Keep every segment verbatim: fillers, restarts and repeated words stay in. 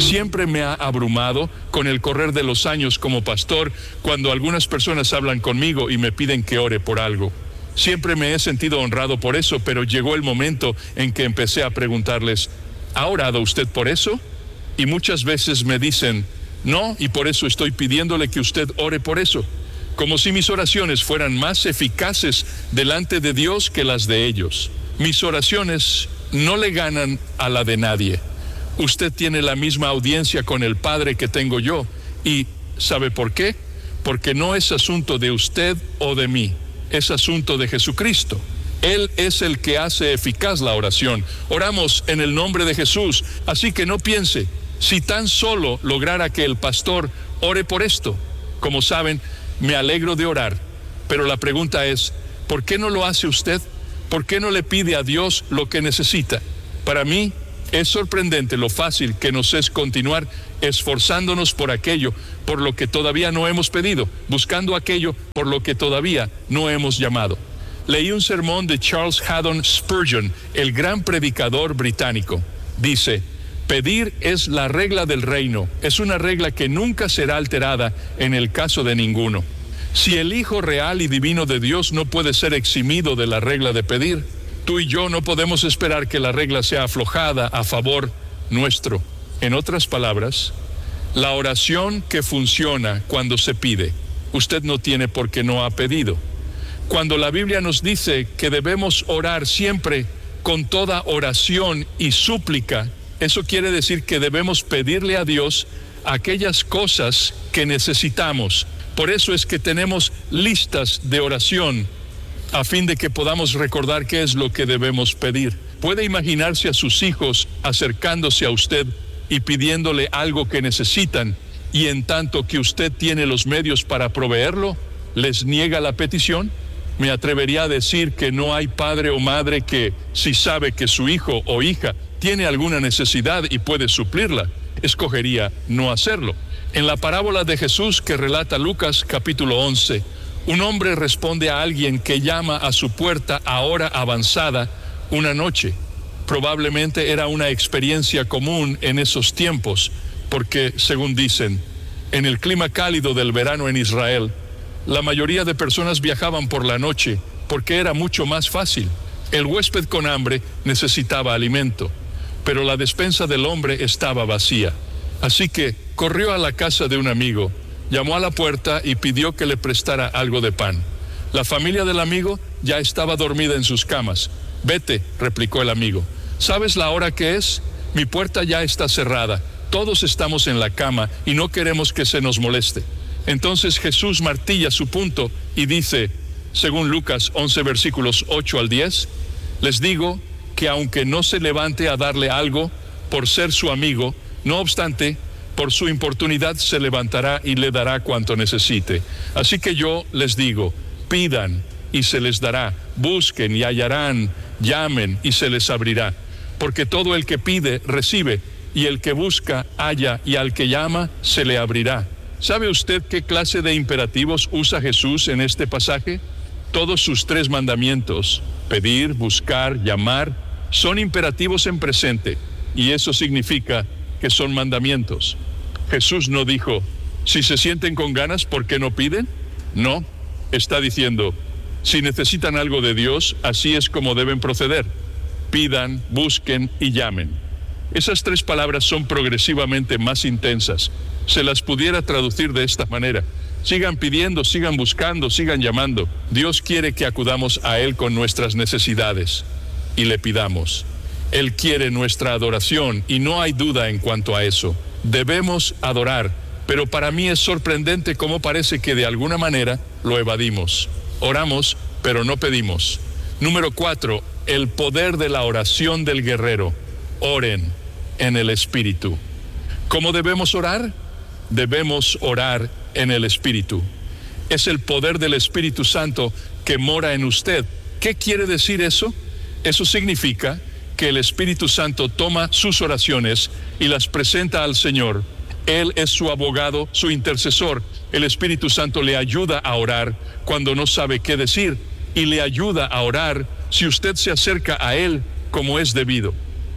siempre me ha abrumado con el correr de los años como pastor cuando algunas personas hablan conmigo y me piden que ore por algo. Siempre me he sentido honrado por eso, pero llegó el momento en que empecé a preguntarles, ¿ha orado usted por eso? Y muchas veces me dicen, no, y por eso estoy pidiéndole que usted ore por eso. Como si mis oraciones fueran más eficaces delante de Dios que las de ellos. Mis oraciones no le ganan a la de nadie. Usted tiene la misma audiencia con el Padre que tengo yo. ¿Y sabe por qué? Porque no es asunto de usted o de mí, es asunto de Jesucristo. Él es el que hace eficaz la oración. Oramos en el nombre de Jesús, así que no piense, si tan solo lograra que el pastor ore por esto. Como saben, me alegro de orar, pero la pregunta es, ¿por qué no lo hace usted? ¿Por qué no le pide a Dios lo que necesita? Para mí es sorprendente lo fácil que nos es continuar esforzándonos por aquello por lo que todavía no hemos pedido, buscando aquello por lo que todavía no hemos llamado. Leí un sermón de Charles Haddon Spurgeon, el gran predicador británico. Dice, pedir es la regla del reino, es una regla que nunca será alterada en el caso de ninguno. Si el Hijo real y divino de Dios no puede ser eximido de la regla de pedir, tú y yo no podemos esperar que la regla sea aflojada a favor nuestro. En otras palabras, la oración que funciona cuando se pide, usted no tiene porque no ha pedido. Cuando la Biblia nos dice que debemos orar siempre con toda oración y súplica, eso quiere decir que debemos pedirle a Dios aquellas cosas que necesitamos. Por eso es que tenemos listas de oración a fin de que podamos recordar qué es lo que debemos pedir. ¿Puede imaginarse a sus hijos acercándose a usted y pidiéndole algo que necesitan y en tanto que usted tiene los medios para proveerlo, les niega la petición? Me atrevería a decir que no hay padre o madre que, si sabe que su hijo o hija tiene alguna necesidad y puede suplirla, escogería no hacerlo. En la parábola de Jesús que relata Lucas capítulo once, un hombre responde a alguien que llama a su puerta a hora avanzada una noche. Probablemente era una experiencia común en esos tiempos, porque, según dicen, en el clima cálido del verano en Israel, la mayoría de personas viajaban por la noche porque era mucho más fácil. El huésped con hambre necesitaba alimento, pero la despensa del hombre estaba vacía. Así que corrió a la casa de un amigo, llamó a la puerta y pidió que le prestara algo de pan. La familia del amigo ya estaba dormida en sus camas. Vete, replicó el amigo. ¿Sabes la hora que es? Mi puerta ya está cerrada. Todos estamos en la cama y no queremos que se nos moleste. Entonces Jesús martilla su punto y dice, según Lucas once versículos ocho al diez, les digo que aunque no se levante a darle algo por ser su amigo, no obstante, por su importunidad se levantará y le dará cuanto necesite. Así que yo les digo, pidan y se les dará, busquen y hallarán, llamen y se les abrirá. Porque todo el que pide, recibe, y el que busca, halla, y al que llama, se le abrirá. ¿Sabe usted qué clase de imperativos usa Jesús en este pasaje? Todos sus tres mandamientos, pedir, buscar, llamar, son imperativos en presente, y eso significa que son mandamientos. Jesús no dijo, si se sienten con ganas, ¿por qué no piden? No, está diciendo, si necesitan algo de Dios, así es como deben proceder. Pidan, busquen y llamen. Esas tres palabras son progresivamente más intensas. Se las pudiera traducir de esta manera. Sigan pidiendo, sigan buscando, sigan llamando. Dios quiere que acudamos a Él con nuestras necesidades y le pidamos. Él quiere nuestra adoración y no hay duda en cuanto a eso. Debemos adorar, pero para mí es sorprendente cómo parece que de alguna manera lo evadimos. Oramos, pero no pedimos. Número cuatro, el poder de la oración del guerrero. Oren en el Espíritu. ¿Cómo debemos orar? Debemos orar en el Espíritu. Es el poder del Espíritu Santo que mora en usted. ¿Qué quiere decir eso? Eso significa que el Espíritu Santo toma sus oraciones y las presenta al Señor. Él es su abogado, su intercesor. El Espíritu Santo le ayuda a orar cuando no sabe qué decir y le ayuda a orar si usted se acerca a Él como es debido.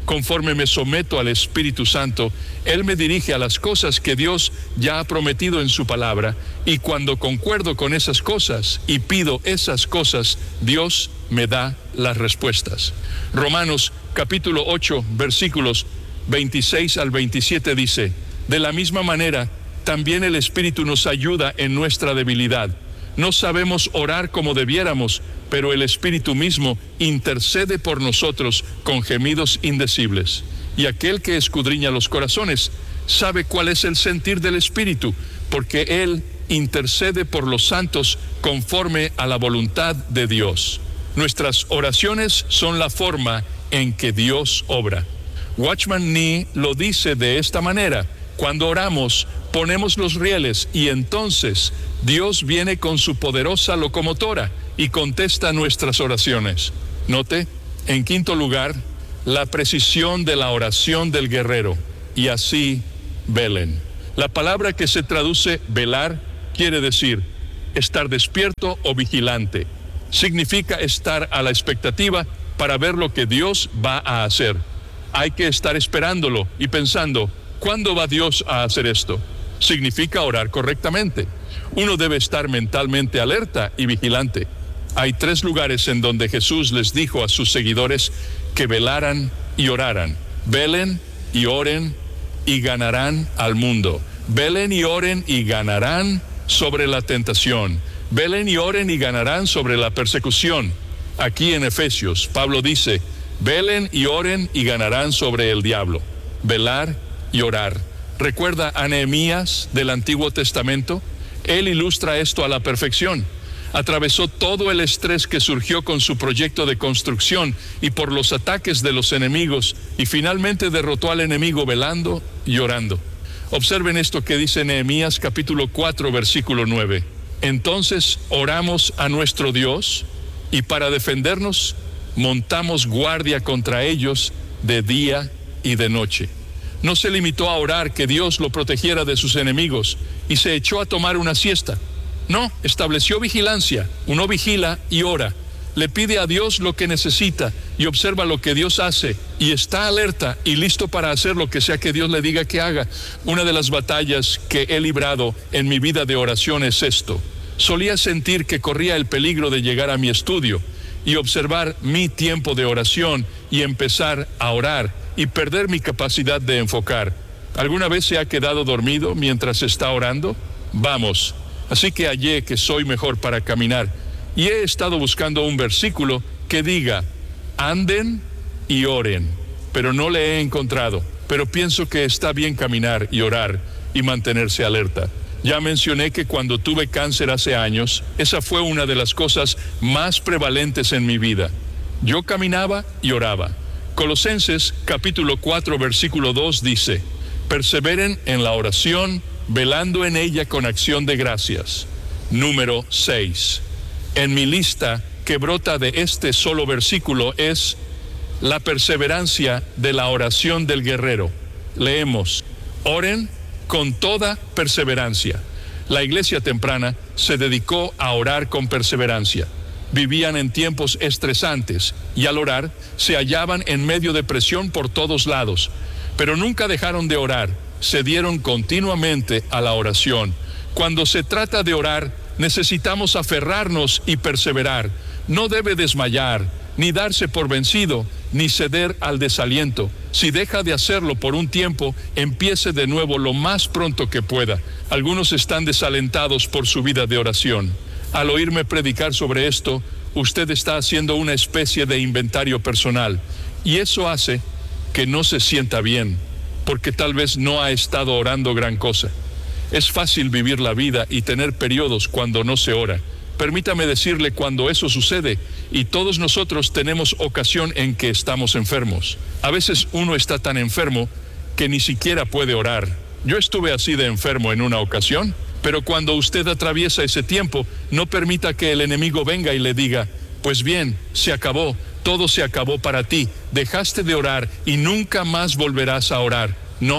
Conforme me someto al Espíritu Santo, Él me dirige a las cosas que Dios ya ha prometido en su palabra, y cuando concuerdo con esas cosas y pido esas cosas, Dios me da las respuestas. Romanos capítulo ocho, versículos veintiséis al veintisiete dice: de la misma manera, también el Espíritu nos ayuda en nuestra debilidad. No sabemos orar como debiéramos, pero el Espíritu mismo intercede por nosotros con gemidos indecibles. Y aquel que escudriña los corazones sabe cuál es el sentir del Espíritu, porque Él intercede por los santos conforme a la voluntad de Dios. Nuestras oraciones son la forma en que Dios obra. Watchman Nee lo dice de esta manera: cuando oramos, ponemos los rieles y entonces Dios viene con su poderosa locomotora y contesta nuestras oraciones. Note, en quinto lugar, la precisión de la oración del guerrero. Y así, velen. La palabra que se traduce velar quiere decir estar despierto o vigilante. Significa estar a la expectativa para ver lo que Dios va a hacer. Hay que estar esperándolo y pensando: ¿cuándo va Dios a hacer esto? Significa orar correctamente. Uno debe estar mentalmente alerta y vigilante. Hay tres lugares en donde Jesús les dijo a sus seguidores que velaran y oraran. Velen y oren y ganarán al mundo. Velen y oren y ganarán sobre la tentación. Velen y oren y ganarán sobre la persecución. Aquí en Efesios, Pablo dice: velen y oren y ganarán sobre el diablo. Velar y orar. ¿Recuerda a Nehemías del Antiguo Testamento? Él ilustra esto a la perfección. Atravesó todo el estrés que surgió con su proyecto de construcción y por los ataques de los enemigos, y finalmente derrotó al enemigo velando y orando. Observen esto que dice Nehemías capítulo cuatro, versículo nueve. Entonces oramos a nuestro Dios, y para defendernos montamos guardia contra ellos de día y de noche. No se limitó a orar que Dios lo protegiera de sus enemigos y se echó a tomar una siesta. No, estableció vigilancia. Uno vigila y ora. Le pide a Dios lo que necesita y observa lo que Dios hace y está alerta y listo para hacer lo que sea que Dios le diga que haga. Una de las batallas que he librado en mi vida de oración es esto. Solía sentir que corría el peligro de llegar a mi estudio y observar mi tiempo de oración y empezar a orar y perder mi capacidad de enfocar. ¿Alguna vez se ha quedado dormido mientras está orando? Vamos. Así que hallé que soy mejor para caminar y he estado buscando un versículo que diga: anden y oren, pero no le he encontrado. Pero pienso que está bien caminar y orar y mantenerse alerta. Ya mencioné que cuando tuve cáncer hace años, esa fue una de las cosas más prevalentes en mi vida. Yo caminaba y oraba. Colosenses capítulo cuatro, versículo dos dice: perseveren en la oración, velando en ella con acción de gracias. Número seis. En mi lista que brota de este solo versículo es la perseverancia de la oración del guerrero. Leemos: oren con toda perseverancia. La iglesia temprana se dedicó a orar con perseverancia. Vivían en tiempos estresantes y al orar se hallaban en medio de presión por todos lados, pero nunca dejaron de orar. Se dieron continuamente a la oración. Cuando se trata de orar, necesitamos aferrarnos y perseverar. No debe desmayar, ni darse por vencido, ni ceder al desaliento. Si deja de hacerlo por un tiempo, empiece de nuevo lo más pronto que pueda. Algunos están desalentados por su vida de oración. Al oírme predicar sobre esto, usted está haciendo una especie de inventario personal, y eso hace que no se sienta bien, porque tal vez no ha estado orando gran cosa. Es fácil vivir la vida y tener periodos cuando no se ora. Permítame decirle cuando eso sucede, y todos nosotros tenemos ocasión en que estamos enfermos. A veces uno está tan enfermo que ni siquiera puede orar. Yo estuve así de enfermo en una ocasión, pero cuando usted atraviesa ese tiempo, no permita que el enemigo venga y le diga: pues bien, se acabó, todo se acabó para ti, dejaste de orar y nunca más volverás a orar. No,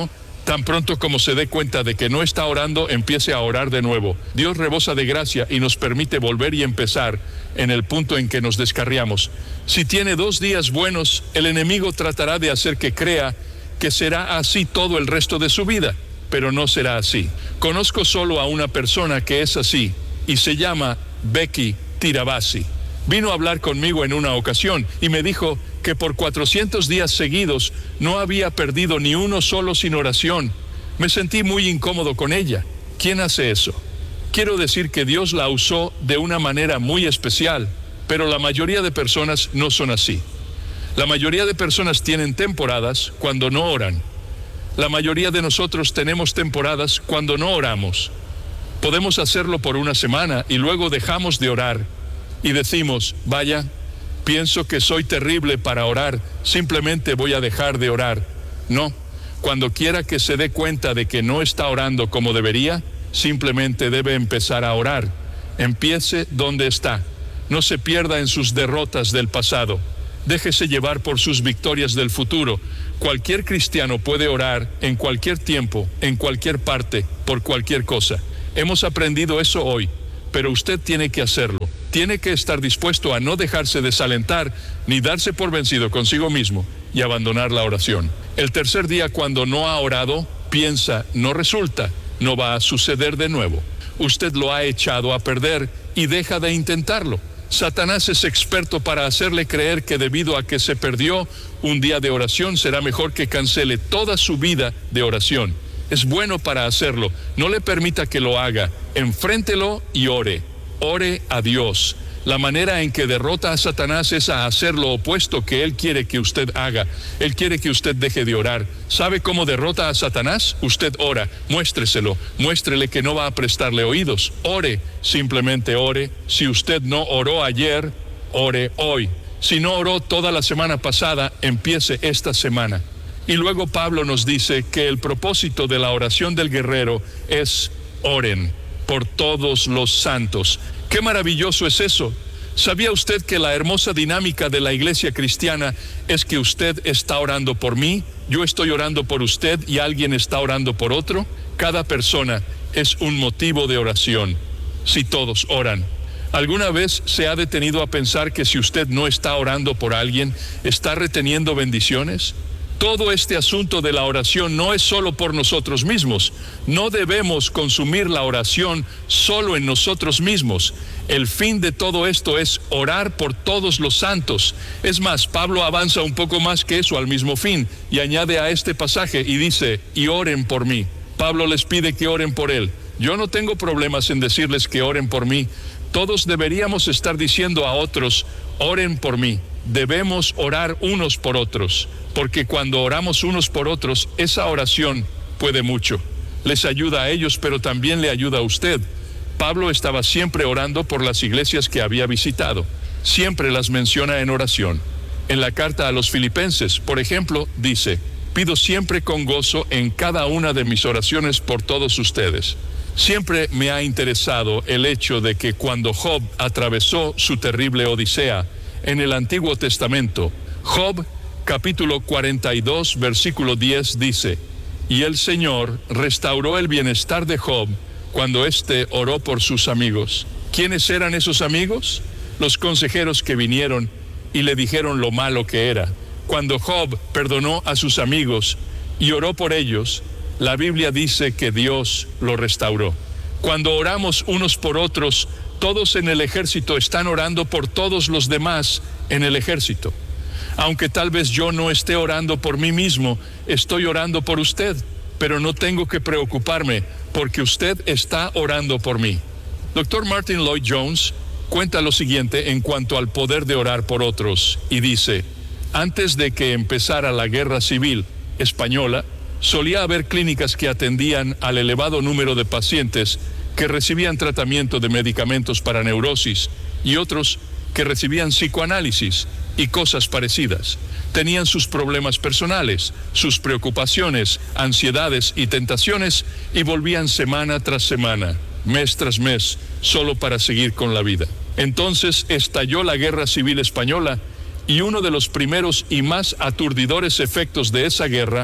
Tan pronto como se dé cuenta de que no está orando, empiece a orar de nuevo. Dios rebosa de gracia y nos permite volver y empezar en el punto en que nos descarriamos. Si tiene dos días buenos, el enemigo tratará de hacer que crea que será así todo el resto de su vida, pero no será así. Conozco solo a una persona que es así y se llama Becky Tirabassi. Vino a hablar conmigo en una ocasión y me dijo que por cuatrocientos días seguidos no había perdido ni uno solo sin oración. Me sentí muy incómodo con ella. ¿Quién hace eso? Quiero decir que Dios la usó de una manera muy especial, pero la mayoría de personas no son así. La mayoría de personas tienen temporadas cuando no oran. La mayoría de nosotros tenemos temporadas cuando no oramos. Podemos hacerlo por una semana y luego dejamos de orar y decimos, vaya, pienso que soy terrible para orar, simplemente voy a dejar de orar. No, cuando quiera que se dé cuenta de que no está orando como debería, simplemente debe empezar a orar. Empiece donde está. No se pierda en sus derrotas del pasado. Déjese llevar por sus victorias del futuro. Cualquier cristiano puede orar en cualquier tiempo, en cualquier parte, por cualquier cosa. Hemos aprendido eso hoy, pero usted tiene que hacerlo. Tiene que estar dispuesto a no dejarse desalentar ni darse por vencido consigo mismo y abandonar la oración. El tercer día, cuando no ha orado, piensa, no resulta, no va a suceder de nuevo. Usted lo ha echado a perder y deja de intentarlo. Satanás es experto para hacerle creer que debido a que se perdió un día de oración, será mejor que cancele toda su vida de oración. Es bueno para hacerlo. No le permita que lo haga. Enfréntelo y ore. Ore a Dios. La manera en que derrota a Satanás es a hacer lo opuesto que él quiere que usted haga. Él quiere que usted deje de orar. ¿Sabe cómo derrota a Satanás? Usted ora, muéstreselo, muéstrele que no va a prestarle oídos. Ore, simplemente ore. Si usted no oró ayer, ore hoy. Si no oró toda la semana pasada, empiece esta semana. Y luego Pablo nos dice que el propósito de la oración del guerrero es oren por todos los santos. ¡Qué maravilloso es eso! ¿Sabía usted que la hermosa dinámica de la iglesia cristiana es que usted está orando por mí, yo estoy orando por usted y alguien está orando por otro? Cada persona es un motivo de oración, si todos oran. ¿Alguna vez se ha detenido a pensar que si usted no está orando por alguien, está reteniendo bendiciones? Todo este asunto de la oración no es solo por nosotros mismos. No debemos consumir la oración solo en nosotros mismos. El fin de todo esto es orar por todos los santos. Es más, Pablo avanza un poco más que eso al mismo fin y añade a este pasaje y dice, y oren por mí. Pablo les pide que oren por él. Yo no tengo problemas en decirles que oren por mí. Todos deberíamos estar diciendo a otros, oren por mí. Debemos orar unos por otros, porque cuando oramos unos por otros, esa oración puede mucho. Les ayuda a ellos, pero también le ayuda a usted. Pablo estaba siempre orando por las iglesias que había visitado. Siempre las menciona en oración. En la carta a los Filipenses, por ejemplo, dice, pido siempre con gozo en cada una de mis oraciones por todos ustedes. Siempre me ha interesado el hecho de que cuando Job atravesó su terrible odisea, en el Antiguo Testamento, Job capítulo cuarenta y dos, versículo diez dice, y el Señor restauró el bienestar de Job cuando éste oró por sus amigos. ¿Quiénes eran esos amigos? Los consejeros que vinieron y le dijeron lo malo que era. Cuando Job perdonó a sus amigos y oró por ellos, la Biblia dice que Dios lo restauró. Cuando oramos unos por otros, todos en el ejército están orando por todos los demás en el ejército. Aunque tal vez yo no esté orando por mí mismo, estoy orando por usted, pero no tengo que preocuparme porque usted está orando por mí. doctor Martin Lloyd Jones cuenta lo siguiente en cuanto al poder de orar por otros y dice, antes de que empezara la guerra civil española, solía haber clínicas que atendían al elevado número de pacientes que recibían tratamiento de medicamentos para neurosis y otros que recibían psicoanálisis y cosas parecidas. Tenían sus problemas personales, sus preocupaciones, ansiedades y tentaciones y volvían semana tras semana, mes tras mes, solo para seguir con la vida. Entonces estalló la Guerra Civil Española y uno de los primeros y más aturdidores efectos de esa guerra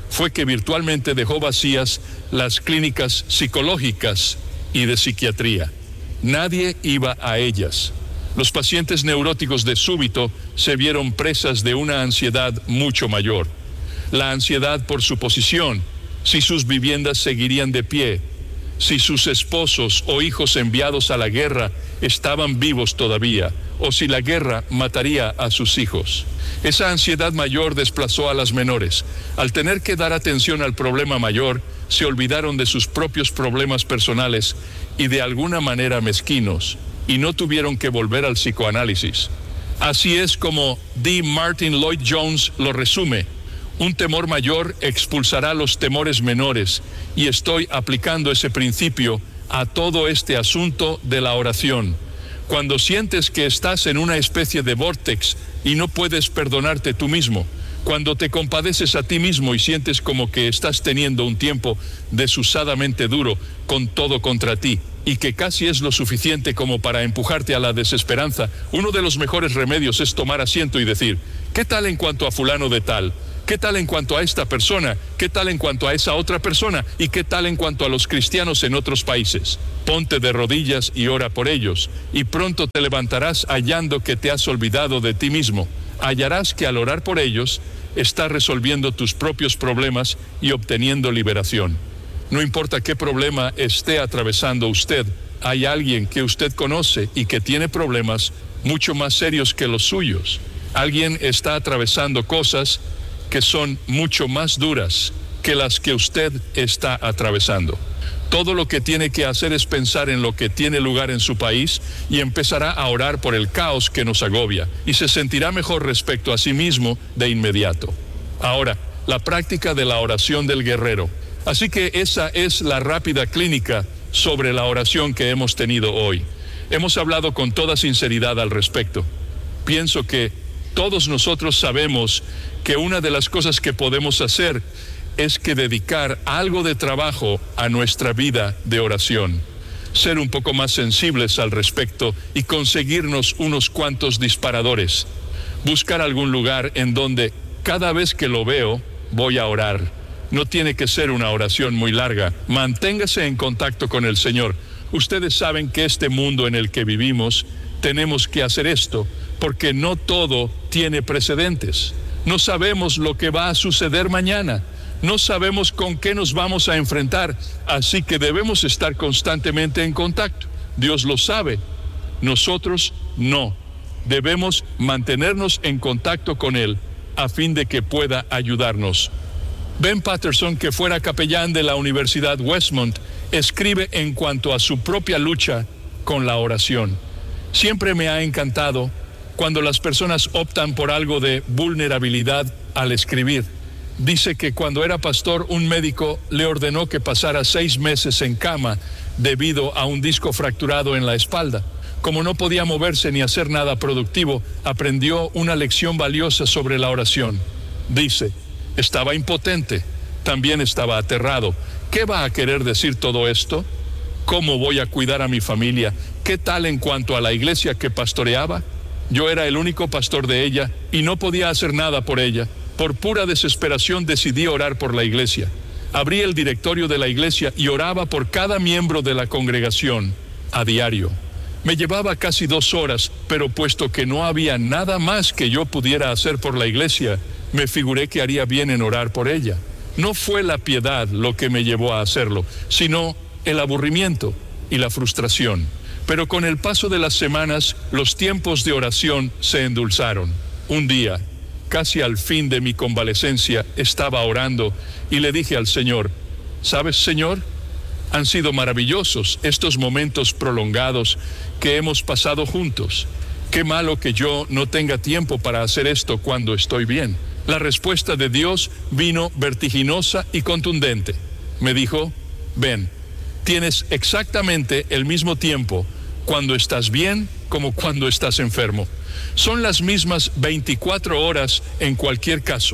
fue que virtualmente dejó vacías las clínicas psicológicas y de psiquiatría. Nadie iba a ellas. Los pacientes neuróticos de súbito se vieron presas de una ansiedad mucho mayor. La ansiedad por su posición, si sus viviendas seguirían de pie, si sus esposos o hijos enviados a la guerra estaban vivos todavía, o si la guerra mataría a sus hijos. Esa ansiedad mayor desplazó a las menores. Al tener que dar atención al problema mayor, se olvidaron de sus propios problemas personales y de alguna manera mezquinos, y no tuvieron que volver al psicoanálisis. Así es como D. Martin Lloyd Jones lo resume: un temor mayor expulsará los temores menores, y estoy aplicando ese principio a todo este asunto de la oración. Cuando sientes que estás en una especie de vórtex y no puedes perdonarte tú mismo, cuando te compadeces a ti mismo y sientes como que estás teniendo un tiempo desusadamente duro con todo contra ti, y que casi es lo suficiente como para empujarte a la desesperanza, uno de los mejores remedios es tomar asiento y decir: ¿qué tal en cuanto a fulano de tal? ¿Qué tal en cuanto a esta persona? ¿Qué tal en cuanto a esa otra persona? ¿Y qué tal en cuanto a los cristianos en otros países? Ponte de rodillas y ora por ellos, y pronto te levantarás hallando que te has olvidado de ti mismo. Hallarás que al orar por ellos, estás resolviendo tus propios problemas y obteniendo liberación. No importa qué problema esté atravesando usted, hay alguien que usted conoce y que tiene problemas mucho más serios que los suyos. Alguien está atravesando cosas que son mucho más duras que las que usted está atravesando. Todo lo que tiene que hacer es pensar en lo que tiene lugar en su país y empezará a orar por el caos que nos agobia, y se sentirá mejor respecto a sí mismo de inmediato. Ahora, la práctica de la oración del guerrero. Así que esa es la rápida clínica sobre la oración que hemos tenido hoy. Hemos hablado con toda sinceridad al respecto. Pienso que todos nosotros sabemos que una de las cosas que podemos hacer es que dedicar algo de trabajo a nuestra vida de oración, ser un poco más sensibles al respecto y conseguirnos unos cuantos disparadores, buscar algún lugar en donde cada vez que lo veo voy a orar. No tiene que ser una oración muy larga. Manténgase en contacto con el Señor. Ustedes saben que este mundo en el que vivimos tenemos que hacer esto, porque no todo tiene precedentes. No sabemos lo que va a suceder mañana. No sabemos con qué nos vamos a enfrentar, así que debemos estar constantemente en contacto. Dios lo sabe, nosotros no. Debemos mantenernos en contacto con Él a fin de que pueda ayudarnos. Ben Patterson, que fuera capellán de la Universidad Westmont, escribe en cuanto a su propia lucha con la oración. Siempre me ha encantado cuando las personas optan por algo de vulnerabilidad al escribir. Dice que cuando era pastor, un médico le ordenó que pasara seis meses en cama debido a un disco fracturado en la espalda. Como no podía moverse ni hacer nada productivo, aprendió una lección valiosa sobre la oración. Dice: estaba impotente, también estaba aterrado. ¿Qué va a querer decir todo esto? ¿Cómo voy a cuidar a mi familia? ¿Qué tal en cuanto a la iglesia que pastoreaba? Yo era el único pastor de ella y no podía hacer nada por ella. Por pura desesperación decidí orar por la iglesia. Abrí el directorio de la iglesia y oraba por cada miembro de la congregación a diario. Me llevaba casi dos horas, pero puesto que no había nada más que yo pudiera hacer por la iglesia, me figuré que haría bien en orar por ella. No fue la piedad lo que me llevó a hacerlo, sino el aburrimiento y la frustración. Pero con el paso de las semanas, los tiempos de oración se endulzaron. Un día, casi al fin de mi convalecencia, estaba orando y le dije al Señor: ¿sabes, Señor? Han sido maravillosos estos momentos prolongados que hemos pasado juntos. Qué malo que yo no tenga tiempo para hacer esto cuando estoy bien. La respuesta de Dios vino vertiginosa y contundente. Me dijo: ven, tienes exactamente el mismo tiempo cuando estás bien como cuando estás enfermo. Son las mismas veinticuatro horas en cualquier caso.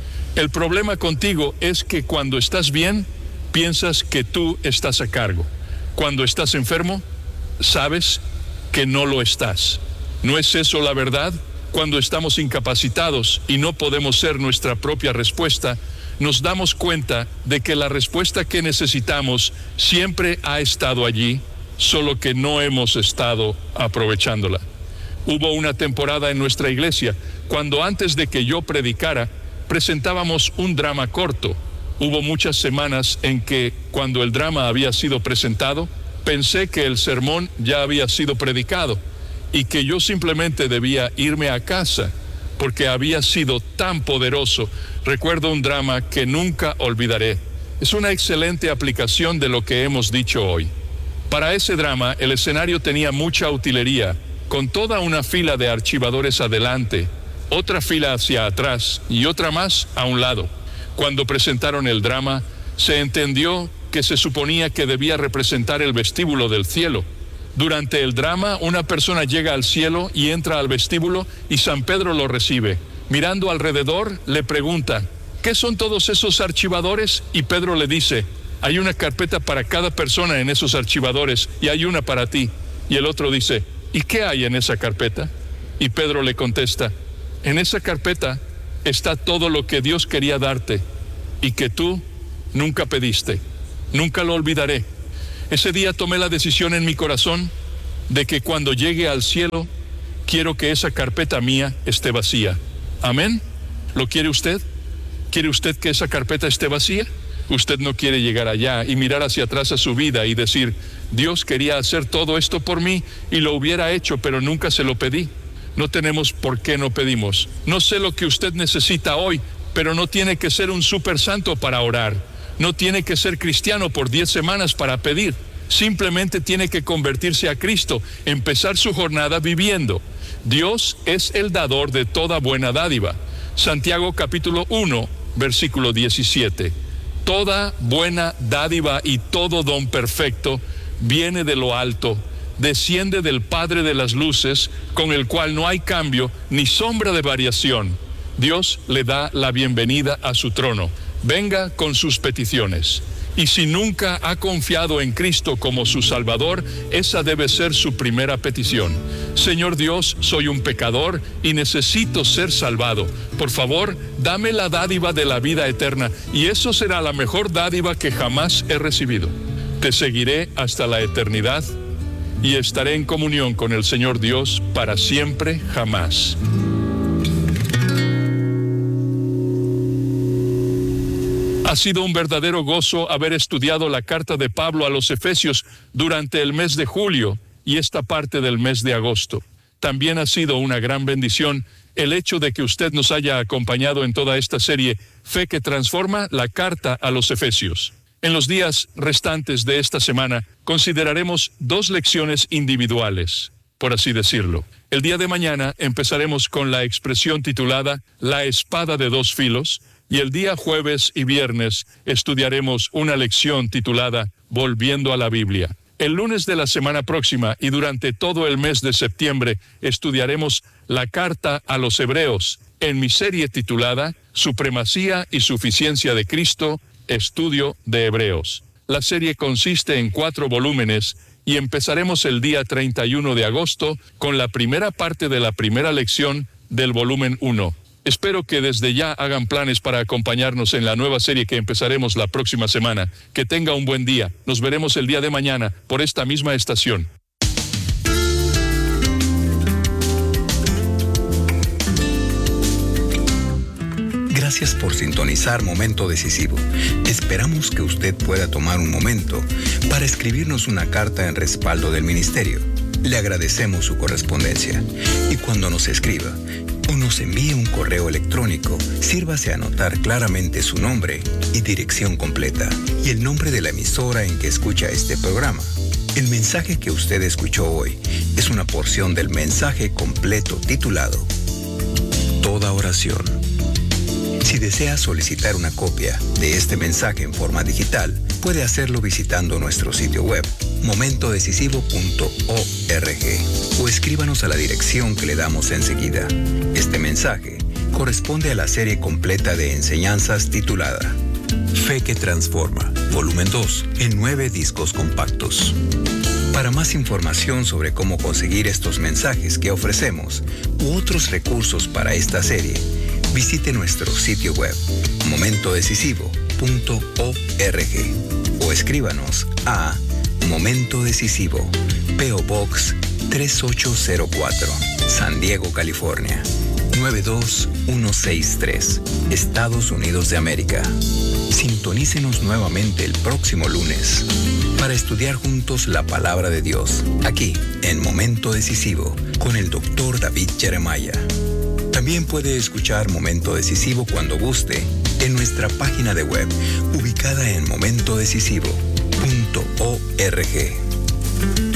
El problema contigo es que cuando estás bien, piensas que tú estás a cargo. Cuando estás enfermo, sabes que no lo estás. ¿No es eso la verdad? Cuando estamos incapacitados y no podemos ser nuestra propia respuesta, nos damos cuenta de que la respuesta que necesitamos siempre ha estado allí, solo que no hemos estado aprovechándola. Hubo una temporada en nuestra iglesia cuando antes de que yo predicara, presentábamos un drama corto. Hubo muchas semanas en que, cuando el drama había sido presentado, pensé que el sermón ya había sido predicado y que yo simplemente debía irme a casa porque había sido tan poderoso. Recuerdo un drama que nunca olvidaré. Es una excelente aplicación de lo que hemos dicho hoy. Para ese drama, el escenario tenía mucha utilería, con toda una fila de archivadores adelante, otra fila hacia atrás y otra más a un lado. Cuando presentaron el drama, se entendió que se suponía que debía representar el vestíbulo del cielo. Durante el drama, una persona llega al cielo y entra al vestíbulo y San Pedro lo recibe. Mirando alrededor, le pregunta, ¿qué son todos esos archivadores? Y Pedro le dice, hay una carpeta para cada persona en esos archivadores y hay una para ti. Y el otro dice, ¿y qué hay en esa carpeta? Y Pedro le contesta, en esa carpeta está todo lo que Dios quería darte y que tú nunca pediste. Nunca lo olvidaré. Ese día tomé la decisión en mi corazón de que cuando llegue al cielo, quiero que esa carpeta mía esté vacía. ¿Amén? ¿Lo quiere usted? ¿Quiere usted que esa carpeta esté vacía? Usted no quiere llegar allá y mirar hacia atrás a su vida y decir, Dios quería hacer todo esto por mí y lo hubiera hecho, pero nunca se lo pedí. No tenemos por qué no pedimos. No sé lo que usted necesita hoy, pero no tiene que ser un super santo para orar. No tiene que ser cristiano por diez semanas para pedir. Simplemente tiene que convertirse a Cristo, empezar su jornada viviendo. Dios es el dador de toda buena dádiva. Santiago capítulo uno, versículo diecisiete. Toda buena dádiva y todo don perfecto viene de lo alto, desciende del Padre de las luces, con el cual no hay cambio ni sombra de variación. Dios le da la bienvenida a su trono. Venga con sus peticiones. Y si nunca ha confiado en Cristo como su Salvador, esa debe ser su primera petición. Señor Dios, soy un pecador y necesito ser salvado. Por favor, dame la dádiva de la vida eterna, y eso será la mejor dádiva que jamás he recibido. Te seguiré hasta la eternidad y estaré en comunión con el Señor Dios para siempre, jamás. Ha sido un verdadero gozo haber estudiado la carta de Pablo a los Efesios durante el mes de julio y esta parte del mes de agosto. También ha sido una gran bendición el hecho de que usted nos haya acompañado en toda esta serie Fe que Transforma, la carta a los Efesios. En los días restantes de esta semana consideraremos dos lecciones individuales, por así decirlo. El día de mañana empezaremos con la expresión titulada La espada de dos filos, y el día jueves y viernes estudiaremos una lección titulada Volviendo a la Biblia. El lunes de la semana próxima y durante todo el mes de septiembre estudiaremos la carta a los Hebreos en mi serie titulada Supremacía y Suficiencia de Cristo, Estudio de Hebreos. La serie consiste en cuatro volúmenes y empezaremos el día treinta y uno de agosto con la primera parte de la primera lección del volumen uno. Espero que desde ya hagan planes para acompañarnos en la nueva serie que empezaremos la próxima semana. Que tenga un buen día. Nos veremos el día de mañana por esta misma estación. Gracias por sintonizar Momento Decisivo. Esperamos que usted pueda tomar un momento para escribirnos una carta en respaldo del ministerio. Le agradecemos su correspondencia. Y cuando nos escriba o nos envíe un correo electrónico, sírvase a anotar claramente su nombre y dirección completa y el nombre de la emisora en que escucha este programa. El mensaje que usted escuchó hoy es una porción del mensaje completo titulado Toda oración. Si desea solicitar una copia de este mensaje en forma digital, puede hacerlo visitando nuestro sitio web momento decisivo punto org o escríbanos a la dirección que le damos enseguida. Este mensaje corresponde a la serie completa de enseñanzas titulada Fe que Transforma, volumen dos, en nueve discos compactos. Para más información sobre cómo conseguir estos mensajes que ofrecemos u otros recursos para esta serie, visite nuestro sitio web momento decisivo punto org o escríbanos a Momento Decisivo, P O Box tres ocho cero cuatro, San Diego, California nueve dos uno seis tres, Estados Unidos de América. Sintonícenos nuevamente el próximo lunes para estudiar juntos la palabra de Dios, aquí en Momento Decisivo con el doctor David Jeremiah. También puede escuchar Momento Decisivo cuando guste en nuestra página de web ubicada en momento decisivo punto org.